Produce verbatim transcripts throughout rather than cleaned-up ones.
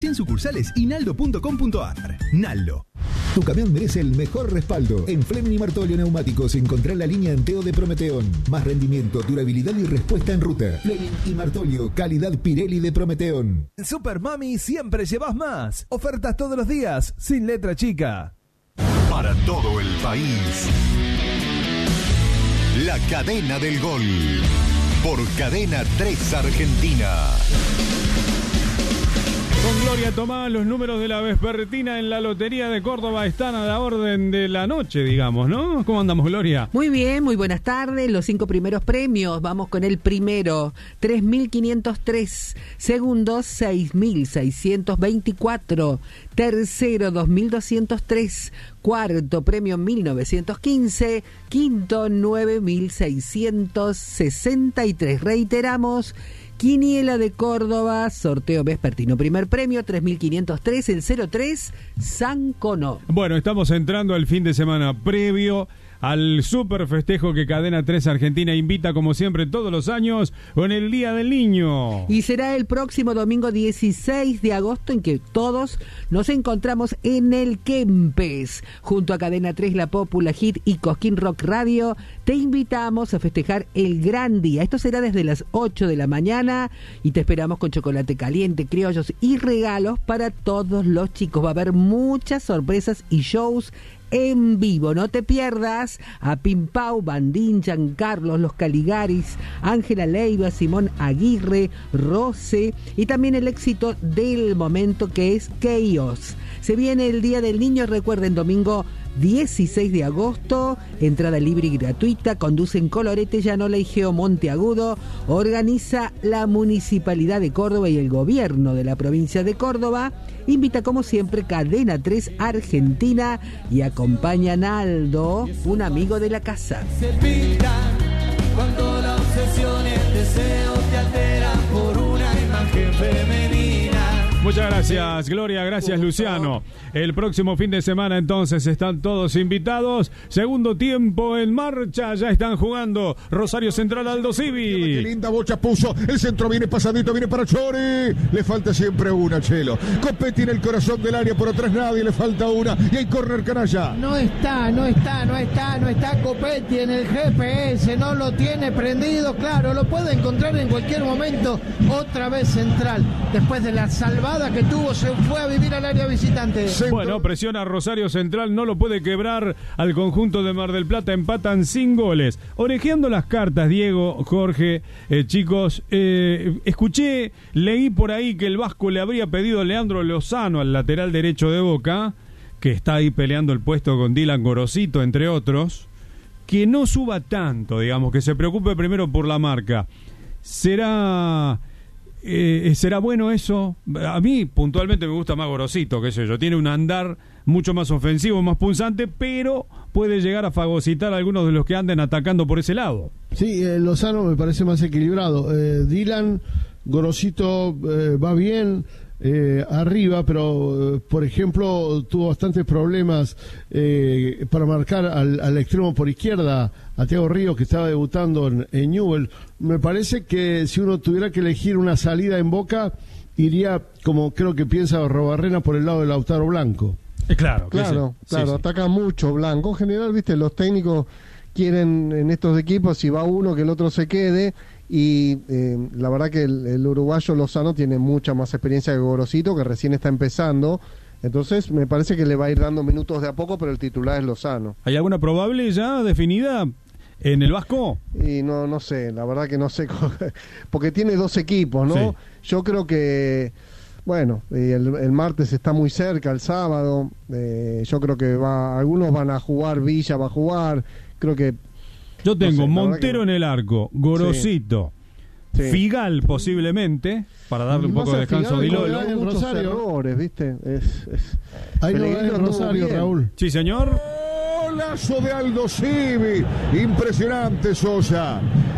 cien sucursales y naldo punto com punto ar. Naldo. Tu camión merece el mejor respaldo. En Fleming y Martolio Neumáticos encontrá la línea Anteo de Prometeón. Más rendimiento, durabilidad y respuesta en ruta. Fleming y Martolio, calidad Pirelli de Prometeón. En Super Mami siempre llevas más. Ofertas todos los días, sin letra chica. Para todo el país, la cadena del gol. Por Cadena tres Argentina. Con Gloria Tomás, los números de la vespertina en la Lotería de Córdoba están a la orden de la noche, digamos, ¿no? ¿Cómo andamos, Gloria? Muy bien, muy buenas tardes. Los cinco primeros premios, vamos con el primero, tres mil quinientos tres. Segundo, seis mil seiscientos veinticuatro. Tercero, dos mil doscientos tres. Cuarto, premio mil novecientos quince. Quinto, nueve mil seiscientos sesenta y tres. Reiteramos, Quiniela de Córdoba, sorteo vespertino. Primer premio, tres mil quinientos tres, el cero tres, San Cono. Bueno, estamos entrando al fin de semana previo al super festejo que Cadena tres Argentina invita, como siempre, todos los años, con el Día del Niño. Y será el próximo domingo dieciséis de agosto en que todos nos encontramos en el Kempes. Junto a Cadena tres, La Popular Hit y Cosquín Rock Radio, te invitamos a festejar el gran día. Esto será desde las ocho de la mañana y te esperamos con chocolate caliente, criollos y regalos para todos los chicos. Va a haber muchas sorpresas y shows en vivo. No te pierdas a Pimpau, Bandín, Giancarlos, Los Caligaris, Ángela Leiva, Simón Aguirre, Rose y también el éxito del momento que es Chaos. Se viene el Día del Niño, recuerden, domingo dieciséis de agosto, entrada libre y gratuita, conducen Colorete, Llanola y Geo Monteagudo, organiza la Municipalidad de Córdoba y el Gobierno de la Provincia de Córdoba, invita como siempre Cadena tres Argentina y acompaña a Naldo, un amigo de la casa. Se pintan cuando la obsesión y el deseo te alteran por una imagen femenina. Muchas gracias, Gloria, gracias, Luciano. El próximo fin de semana entonces están todos invitados. Segundo tiempo en marcha, ya están jugando Rosario Central Aldo Civi. Qué linda bocha puso, el centro viene pasadito, viene para Chori. Le falta siempre una, Chelo. Copetti en el corazón del área, por atrás nadie, le falta una. Y hay córner canalla. No está, no está, no está, no está Copetti en el G P S, no lo tiene prendido, claro, lo puede encontrar en cualquier momento. Otra vez Central, después de la salvada que tuvo, se fue a vivir al área visitante. Bueno, presiona Rosario Central, no lo puede quebrar al conjunto de Mar del Plata, empatan sin goles. Orejeando las cartas, Diego, Jorge, eh, chicos, eh, escuché, leí por ahí que el Vasco le habría pedido a Leandro Lozano, al lateral derecho de Boca, que está ahí peleando el puesto con Dylan Gorosito, entre otros, que no suba tanto, digamos, que se preocupe primero por la marca. ¿Será... Eh, ¿Será bueno eso? A mí puntualmente me gusta más Gorosito, qué sé yo, tiene un andar mucho más ofensivo, más punzante, pero puede llegar a fagocitar a algunos de los que anden atacando por ese lado. Sí, eh, Lozano me parece más equilibrado. eh, Dylan, Gorosito eh, va bien eh, arriba, pero eh, por ejemplo tuvo bastantes problemas eh, para marcar al, al extremo por izquierda a Thiago Ríos, que estaba debutando en, en Newell. Me parece que si uno tuviera que elegir una salida en Boca, iría, como creo que piensa Robarrena, por el lado de Lautaro Blanco. Eh, claro, claro, sí, claro, sí, ataca mucho Blanco. En general, viste, los técnicos quieren en estos equipos, si va uno, que el otro se quede. Y eh, la verdad que el, el uruguayo Lozano tiene mucha más experiencia que Gorosito, que recién está empezando. Entonces me parece que le va a ir dando minutos de a poco, pero el titular es Lozano. ¿Hay alguna probable ya definida en el Vasco? Y no, no sé, la verdad que no sé, porque tiene dos equipos, ¿no? Sí. Yo creo que, bueno, el, el martes está muy cerca, el sábado, eh, yo creo que va, algunos van a jugar, Villa va a jugar, creo que... Yo tengo no sé, Montero que... en el arco, Gorosito, sí. Sí. Figal posiblemente, para darle un poco de descanso a Dilolo. Hay muchos errores, ¿viste? Es, es... Ahí no hay Rosario, Raúl. Sí, señor. Golazo de Aldo Civi, impresionante Sosa.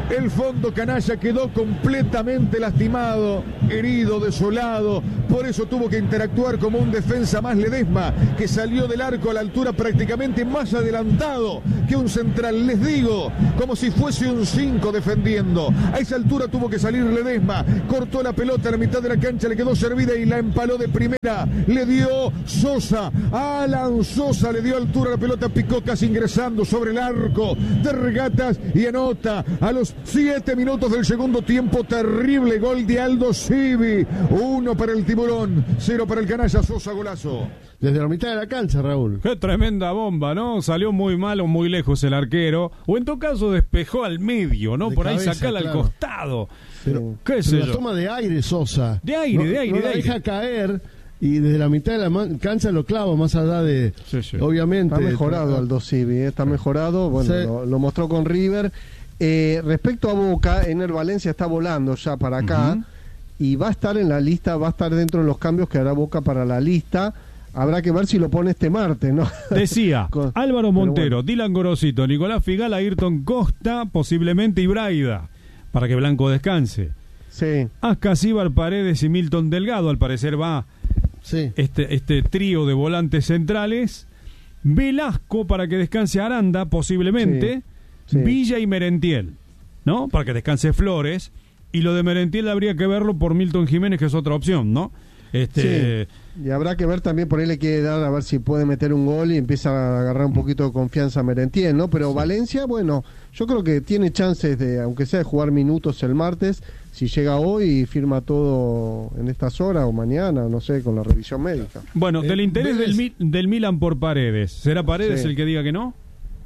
El fondo canalla quedó completamente lastimado, herido, desolado. Por eso tuvo que interactuar como un defensa más Ledesma, que salió del arco a la altura prácticamente más adelantado que un central. Les digo, como si fuese un cinco defendiendo. A esa altura tuvo que salir Ledesma. Cortó la pelota a la mitad de la cancha, le quedó servida y la empaló de primera. Le dio Sosa. Alan Sosa le dio altura a la pelota, picó casi ingresando sobre el arco de Regatas y anota a los siete minutos del segundo tiempo. Terrible gol de Aldo Civi. Uno para el Tiburón, cero para el canalla. Sosa, golazo. Desde la mitad de la cancha, Raúl. Qué tremenda bomba, ¿no? Salió muy mal o muy lejos el arquero. O en todo caso despejó al medio, ¿no? De Por cabeza, ahí sacarla claro. al costado. Pero, ¿Qué sé pero yo? la toma de aire, Sosa. De aire, no, de aire, no de la aire. deja caer y desde la mitad de la man- cancha lo clava, más allá de... Sí, sí. Obviamente. Está mejorado Aldo Civi, ¿eh? Está mejorado. Bueno, Sí. lo, lo mostró con River. Eh, respecto a Boca, Ener Valencia está volando ya para acá Ujú. y va a estar en la lista, va a estar dentro de los cambios que hará Boca para la lista. Habrá que ver si lo pone este martes, ¿no? Decía Con- Álvaro Montero, bueno. Dylan Gorosito, Nicolás Figal, Ayrton Costa, posiblemente y Braida, para que Blanco descanse. Sí. Ascasíbar, Paredes y Milton Delgado, al parecer va Sí. este, este trío de volantes centrales. Velasco para que descanse Aranda, posiblemente. Sí, sí. Villa y Merentiel, ¿no? Para que descanse Flores. Y lo de Merentiel habría que verlo por Milton Jiménez, que es otra opción, ¿no? Este, Y habrá que ver también, por ahí le quiere dar a ver si puede meter un gol y empieza a agarrar un poquito de confianza a Merentiel, ¿no? Pero Valencia, bueno, yo creo que tiene chances de, aunque sea de jugar minutos el martes, si llega hoy y firma todo en estas horas o mañana, no sé, con la revisión médica. bueno, Eh, del interés Vélez- del, Mi- del Milan por Paredes. ¿Será Paredes Sí. el que diga que no?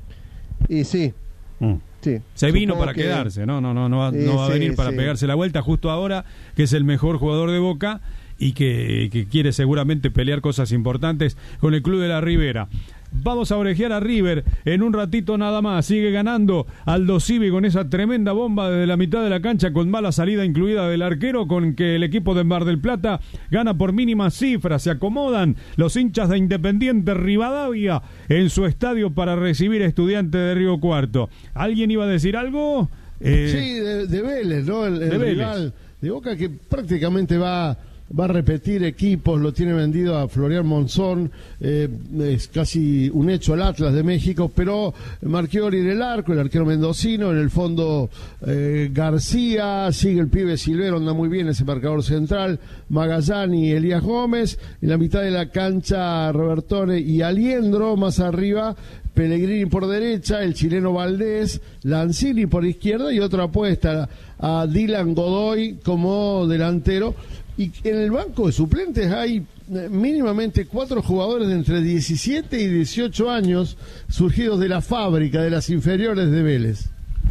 Y sí, Mm. sí. Se vino Supongo para que- quedarse, no, no, no, no va, Sí, no va a sí, venir para sí. pegarse la vuelta justo ahora, que es el mejor jugador de Boca y que, que quiere seguramente pelear cosas importantes con el Club de la Ribera. Vamos a orejear a River en un ratito nada más. Sigue ganando Aldo Civi con esa tremenda bomba desde la mitad de la cancha, con mala salida incluida del arquero, con que el equipo de Mar del Plata gana por mínimas cifras. Se acomodan los hinchas de Independiente Rivadavia en su estadio para recibir a Estudiantes de Río Cuarto. ¿Alguien iba a decir algo? Eh, Sí, de, de Vélez, ¿no? El, el de Vélez. rival de Boca que prácticamente va, va a repetir equipos, lo tiene vendido a Florian Monzón, eh, es casi un hecho el Atlas de México, pero Marchiori en el arco, el arquero mendocino, en el fondo eh, García, sigue el pibe Silvero, anda muy bien ese marcador central, Magallani y Elías Gómez, en la mitad de la cancha Robertone y Aliendro, más arriba Pellegrini por derecha, el chileno Valdés, Lanzini por izquierda y otra apuesta a Dylan Godoy como delantero. Y en el banco de suplentes hay eh, mínimamente cuatro jugadores de entre diecisiete y dieciocho años surgidos de la fábrica, de las inferiores de Vélez.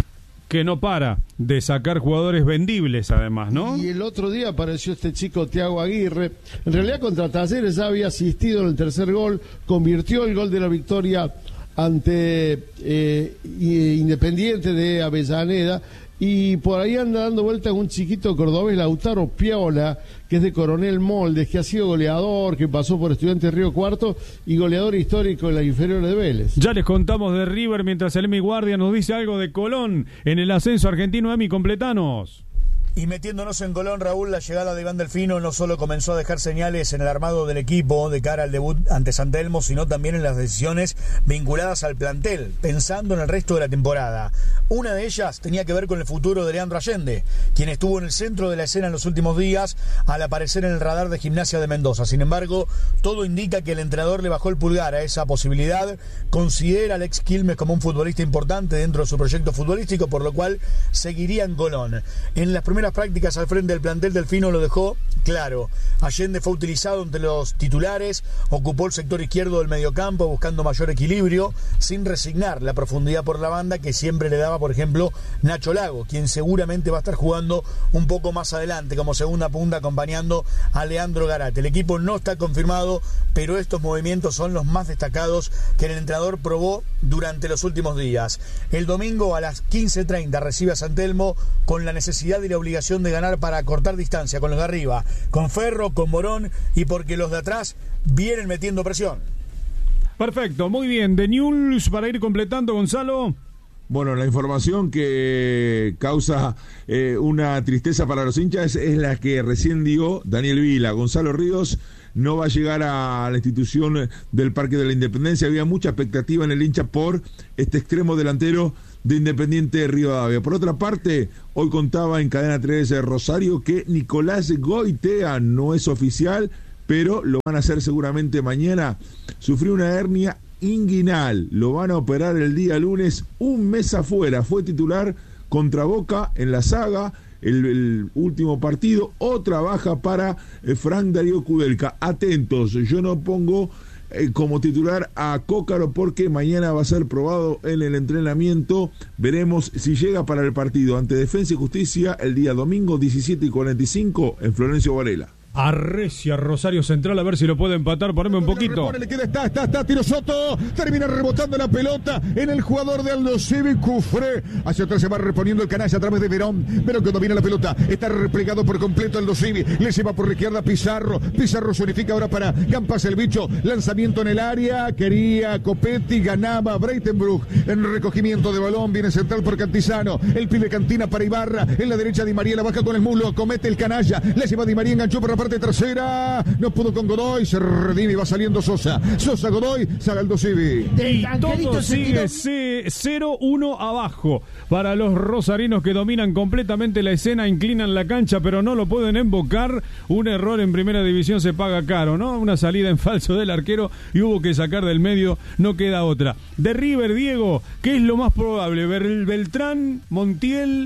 que no para de sacar jugadores vendibles además, ¿no? Y el otro día apareció este chico Thiago Aguirre. En realidad contra Talleres ya había asistido en el tercer gol, convirtió el gol de la victoria ante eh, Independiente de Avellaneda, y por ahí anda dando vueltas un chiquito cordobés, Lautaro Piola, que es de Coronel Moldes, que ha sido goleador, que pasó por Estudiantes de Río Cuarto y goleador histórico en la inferior de Vélez. Ya les contamos de River, mientras el Emi Guardia nos dice algo de Colón en el ascenso argentino. Emi, completanos. Y metiéndonos en Colón, Raúl, la llegada de Iván Delfino no solo comenzó a dejar señales en el armado del equipo de cara al debut ante San Telmo, sino también en las decisiones vinculadas al plantel, pensando en el resto de la temporada. Una de ellas tenía que ver con el futuro de Leandro Allende, quien estuvo en el centro de la escena en los últimos días al aparecer en el radar de Gimnasia de Mendoza. Sin embargo, todo indica que el entrenador le bajó el pulgar a esa posibilidad, considera al ex Quilmes como un futbolista importante dentro de su proyecto futbolístico, por lo cual seguiría en Colón. En las primeras prácticas al frente del plantel, Delfino lo dejó claro. Allende fue utilizado entre los titulares, ocupó el sector izquierdo del mediocampo buscando mayor equilibrio, sin resignar la profundidad por la banda que siempre le daba, por ejemplo, Nacho Lago, quien seguramente va a estar jugando un poco más adelante como segunda punta acompañando a Leandro Garate. El equipo no está confirmado, pero estos movimientos son los más destacados que el entrenador probó durante los últimos días. El domingo a las quince treinta recibe a San Telmo con la necesidad y la obligación de ganar para cortar distancia con los de arriba, con Ferro, con Morón, y porque los de atrás vienen metiendo presión. Perfecto, muy bien. De News para ir completando, Gonzalo. Bueno, la información que causa eh, una tristeza para los hinchas es la que recién dio Daniel Vila. Gonzalo Ríos no va a llegar a la institución del Parque de la Independencia. Había mucha expectativa en el hincha por este extremo delantero de Independiente Rivadavia. Por otra parte, hoy contaba en Cadena tres de Rosario que Nicolás Goitea no es oficial, pero lo van a hacer seguramente mañana. Sufrió una hernia inguinal, lo van a operar el día lunes, un mes afuera. Fue titular contra Boca en la saga, el, el último partido. Otra baja para eh, Frank Darío Kudelka. Atentos, yo no pongo eh, como titular a Cócaro porque mañana va a ser probado en el entrenamiento. Veremos si llega para el partido ante Defensa y Justicia el día domingo diecisiete y cuarenta y cinco en Florencio Varela. Arrecia Rosario Central, a ver si lo puede empatar, poneme un poquito. Le queda, está, está, está, Tiro Soto, termina rebotando la pelota en el jugador de Aldo Civi, Cufré, hacia atrás se va reponiendo el canalla a través de Verón, Verón que domina la pelota, está replegado por completo Aldo Civi, le lleva por la izquierda Pizarro, Pizarro se unifica ahora para Campas el bicho, lanzamiento en el área, quería Copetti, ganaba Breitenbruch, en recogimiento de balón, viene central por Cantizano, el pibe Cantina para Ibarra, en la derecha Di María la baja con el muslo, comete el canalla, le lleva Di María, enganchó para parte tercera, no pudo con Godoy, se redime y va saliendo Sosa. Sosa, Godoy, sale Aldo Civi. Y todo sigue cero uno abajo para los rosarinos que dominan completamente la escena, inclinan la cancha, pero no lo pueden embocar. Un error en primera división se paga caro, ¿no? Una salida en falso del arquero y hubo que sacar del medio, no queda otra. De River, Diego, ¿qué es lo más probable? ¿Beltrán, Montiel?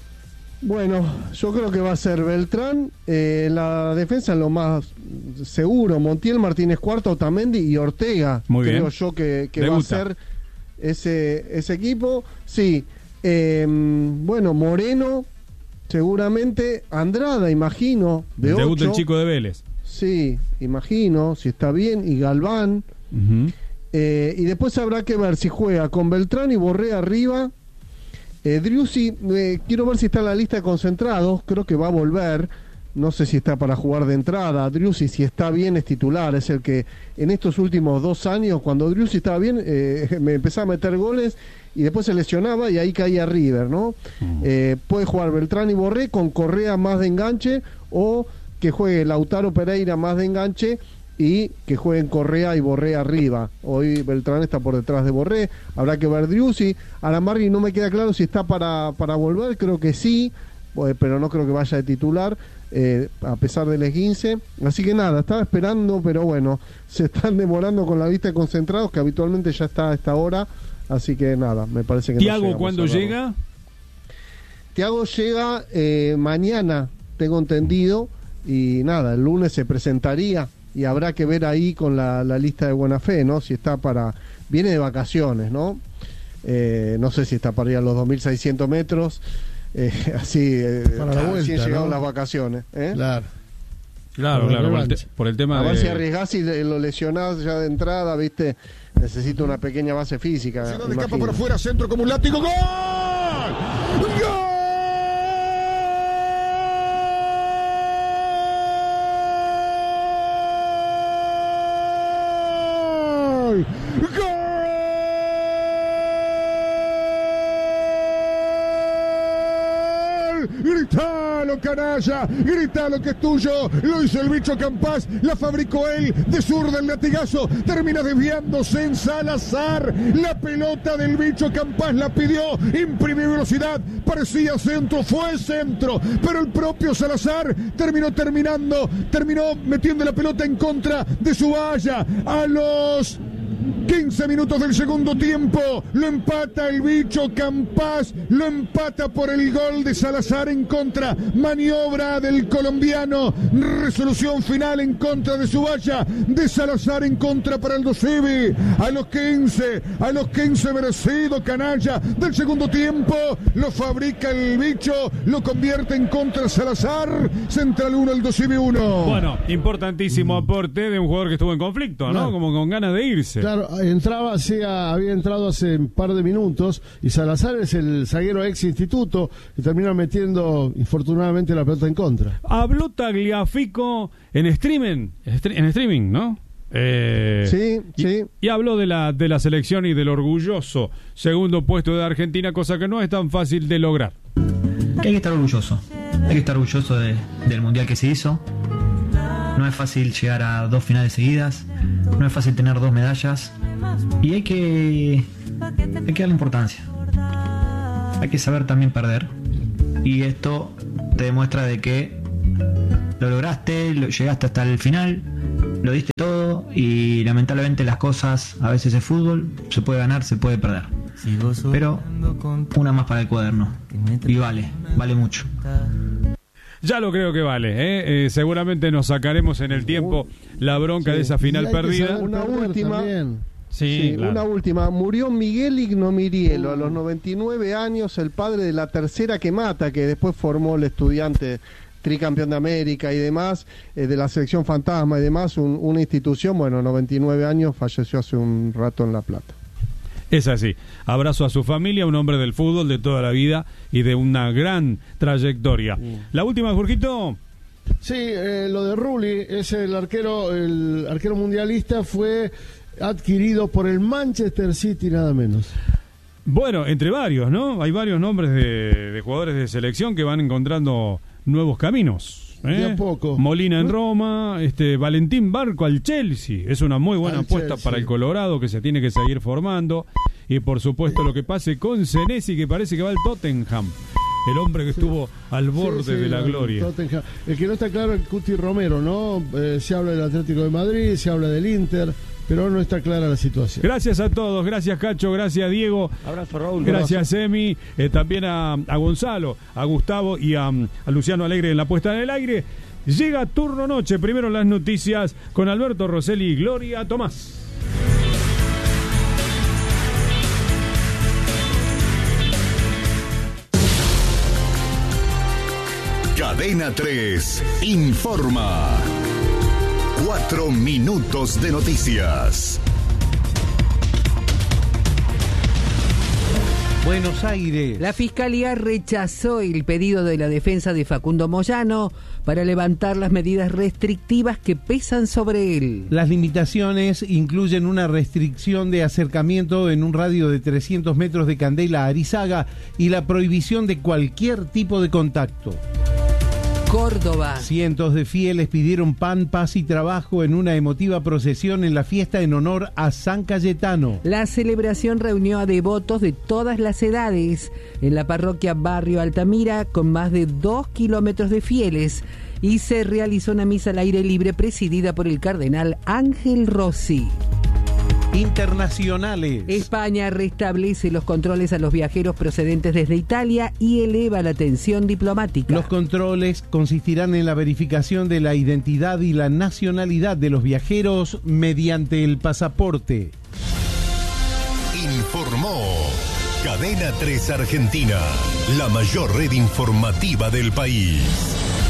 Bueno, yo creo que va a ser Beltrán, eh, la defensa lo más seguro, Montiel, Martínez Cuarta, Otamendi y Ortega. Muy bien. Creo yo que, que va gusta. a ser ese, ese equipo. Sí, eh, bueno, Moreno, seguramente, Andrada, imagino, de ocho. Debuta el chico de Vélez. Sí, imagino, si está bien, y Galván. Uh-huh. eh, y después habrá que ver si juega con Beltrán y Borré arriba. Eh, Driussi, eh, quiero ver si está en la lista de concentrados, creo que va a volver, no sé si está para jugar de entrada. Driussi, si está bien, es titular, es el que en estos últimos dos años, cuando Driussi estaba bien, eh, me empezaba a meter goles y después se lesionaba y ahí caía River, ¿no? Uh-huh. Eh, puede jugar Beltrán y Borré con Correa más de enganche o que juegue Lautaro Pereira más de enganche y que jueguen Correa y Borré arriba. Hoy Beltrán está por detrás de Borré, habrá que ver Driussi. Aramarri no me queda claro si está para, para volver, creo que sí, pero no creo que vaya de titular, eh, a pesar del esguince. Así que nada, estaba esperando, pero bueno, se están demorando con la lista de concentrados, que habitualmente ya está a esta hora, así que nada, me parece que Thiago, no ¿cuándo llega? Thiago llega eh, mañana, tengo entendido, y nada, el lunes se presentaría. Y habrá que ver ahí con la, la lista de buena fe, ¿no? Si está para... Viene de vacaciones, ¿no? Eh, no sé si está para ir a los dos mil seiscientos metros. Eh, así, eh, para la vuelta, así han llegado ¿no? las vacaciones. ¿eh? Claro. Claro, claro, por el, te, por el tema a de... A ver si arriesgás y lo lesionás ya de entrada, ¿viste? Necesita una pequeña base física. Se lo escapa por afuera, centro como un látigo. ¡Gol! ¡Gol! Gritalo, canalla, gritalo que es tuyo. Lo hizo el bicho Campás, la fabricó él de zurda el latigazo. Termina desviándose en Salazar. La pelota del bicho Campás la pidió, imprimió velocidad, parecía centro, fue centro, pero el propio Salazar terminó terminando, terminó metiendo la pelota en contra de su valla. A los quince minutos del segundo tiempo lo empata el bicho Campás, lo empata por el gol de Salazar en contra, maniobra del colombiano, resolución final en contra de su valla, de Salazar en contra para Aldo Civi. A los quince, a los quince merecido canalla del segundo tiempo, lo fabrica el bicho, lo convierte en contra Salazar. Central uno, Aldo Civi uno. Bueno, importantísimo aporte de un jugador que estuvo en conflicto, ¿no? Claro. Como con ganas de irse. Claro, entraba, hacía, había entrado hace un par de minutos y Salazar es el zaguero ex instituto y termina metiendo infortunadamente la pelota en contra. Habló Tagliafico en streaming, en streaming, ¿no? Eh, sí, y, sí. Y habló de la, de la selección y del orgulloso segundo puesto de Argentina, cosa que no es tan fácil de lograr. Que hay que estar orgulloso. Hay que estar orgulloso de, del mundial que se hizo. No es fácil llegar a dos finales seguidas. No es fácil tener dos medallas. Y hay que, hay que darle importancia. Hay que saber también perder. Y esto te demuestra de que lo lograste, lo, llegaste hasta el final, lo diste todo y lamentablemente las cosas, a veces es fútbol, se puede ganar, se puede perder. Pero una más para el cuaderno. Y vale, vale mucho. Ya lo creo que vale, ¿eh? Eh, seguramente nos sacaremos en el tiempo la bronca sí. de esa final perdida. Una última. Sí, sí claro. Una última. Murió Miguel Ignomirielo a los noventa y nueve años, el padre de la tercera que mata, que después formó el Estudiante, tricampeón de América y demás, eh, de la selección fantasma y demás, un, una institución, bueno, noventa y nueve años, falleció hace un rato en La Plata. Es así. Abrazo a su familia, un hombre del fútbol de toda la vida y de una gran trayectoria. Mm. La última, Jorgito. Sí, eh, lo de Rulli, es el arquero, el arquero mundialista, fue adquirido por el Manchester City, nada menos. Bueno, entre varios, ¿no? Hay varios nombres de, de jugadores de selección que van encontrando nuevos caminos. ¿Eh? De a poco. Molina en Roma, este Valentín Barco al Chelsea, es una muy buena al apuesta Chelsea. Para el Colorado, que se tiene que seguir formando, y por supuesto lo que pase con Senesi, que parece que va al Tottenham, el hombre que sí. estuvo al borde sí, sí, de la gloria. Tottenham. El que no está claro es Cuti Romero, ¿no? Eh, se habla del Atlético de Madrid, se habla del Inter, pero no está clara la situación. Gracias a todos, gracias Cacho, gracias Diego. Abrazo Raúl. Gracias Emi, eh, también a, a Gonzalo, a Gustavo y a, a Luciano Alegre en la puesta en el aire. Llega turno noche, primero las noticias con Alberto Rosselli y Gloria Tomás. Cadena tres informa. Cuatro minutos de noticias. Buenos Aires. La Fiscalía rechazó el pedido de la defensa de Facundo Moyano para levantar las medidas restrictivas que pesan sobre él. Las limitaciones incluyen una restricción de acercamiento en un radio de trescientos metros de Candela a Arizaga y la prohibición de cualquier tipo de contacto. Córdoba. Cientos de fieles pidieron pan, paz y trabajo en una emotiva procesión en la fiesta en honor a San Cayetano. La celebración reunió a devotos de todas las edades en la parroquia Barrio Altamira, con más de dos kilómetros de fieles, y se realizó una misa al aire libre presidida por el cardenal Ángel Rossi. Internacionales. España restablece los controles a los viajeros procedentes desde Italia y eleva la tensión diplomática. Los controles consistirán en la verificación de la identidad y la nacionalidad de los viajeros mediante el pasaporte. Informó Cadena tres Argentina, la mayor red informativa del país.